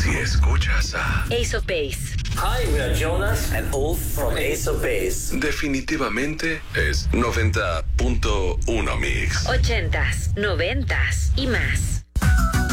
Si escuchas a Ace of Base. Hi, we are Jonas and Ulf from Ace of Base. definitivamente es 90.1 Mix. 80s, 90s y más.